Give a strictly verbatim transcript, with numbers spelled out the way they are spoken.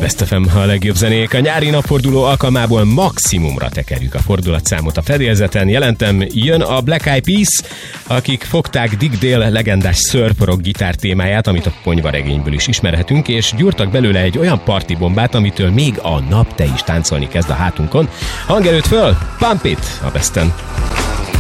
Best ef em a legjobb zenék. A nyári napforduló alkalmából maximumra tekerjük a fordulatszámot a fedélzeten. Jelentem, jön a Black Eyed Peas, akik fogták Dick Dale legendás szörporok gitár témáját, amit a ponyvaregényből is ismerhetünk, és gyúrtak belőle egy olyan partibombát, amitől még a nap te is táncolni kezd a hátunkon. Hangerőt föl, Pump It a Besten.